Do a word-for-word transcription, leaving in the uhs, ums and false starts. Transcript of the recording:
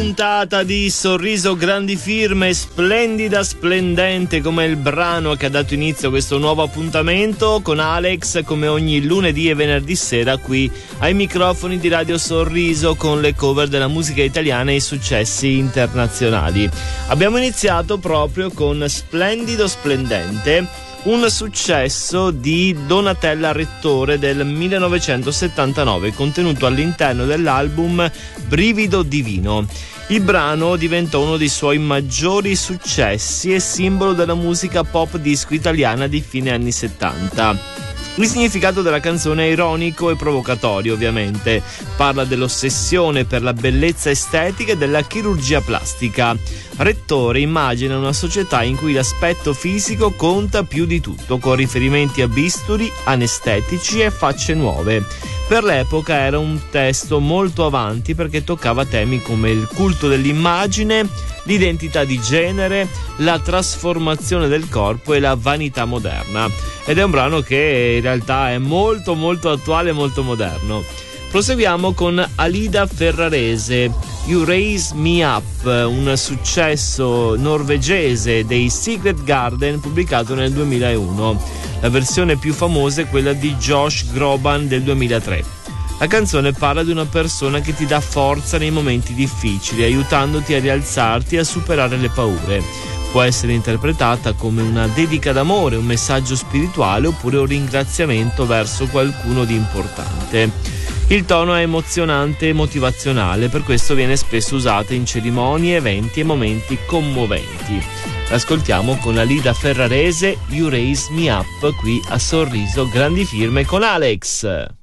puntata di Sorriso Grandi Firme, splendida, splendente come il brano che ha dato inizio a questo nuovo appuntamento con Alex, come ogni lunedì e venerdì sera qui ai microfoni di Radio Sorriso con le cover della musica italiana e i successi internazionali. Abbiamo iniziato proprio con Splendido Splendente, un successo di Donatella Rettore del millenovecentosettantanove contenuto all'interno dell'album Brivido Divino. Il brano diventò uno dei suoi maggiori successi e simbolo della musica pop disco italiana di fine anni settanta. Il significato della canzone è ironico e provocatorio, ovviamente. Parla dell'ossessione per la bellezza estetica e della chirurgia plastica. Rettore immagina una società in cui l'aspetto fisico conta più di tutto, con riferimenti a bisturi, anestetici e facce nuove. Per l'epoca era un testo molto avanti perché toccava temi come il culto dell'immagine, l'identità di genere, la trasformazione del corpo e la vanità moderna. Ed è un brano che in realtà è molto molto attuale e molto moderno. Proseguiamo con Alida Ferrarese, You Raise Me Up, un successo norvegese dei Secret Garden pubblicato nel duemilauno. La versione più famosa è quella di Josh Groban del duemilatré. La canzone parla di una persona che ti dà forza nei momenti difficili, aiutandoti a rialzarti e a superare le paure. Può essere interpretata come una dedica d'amore, un messaggio spirituale oppure un ringraziamento verso qualcuno di importante. Il tono è emozionante e motivazionale, per questo viene spesso usata in cerimonie, eventi e momenti commoventi. L'ascoltiamo con Alida Ferrarese, You Raise Me Up, qui a Sorriso Grandi Firme con Alex.